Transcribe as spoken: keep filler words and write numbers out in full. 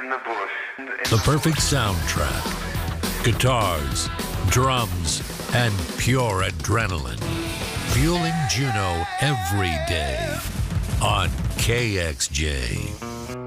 in the bush. In The the perfect bush. soundtrack. Guitars, drums, and pure adrenaline. Fueling Juneau every day on K X J.